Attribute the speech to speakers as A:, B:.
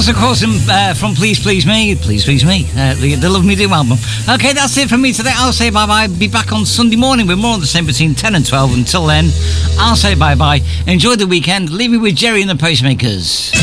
A: was, of course, from Please Please Me, the Love Me Do album. Okay, that's it from me today. I'll say bye-bye. Be back on Sunday morning with more on the same between 10 and 12. Until then, I'll say bye-bye. Enjoy the weekend. Leave me with Jerry and the Pacemakers.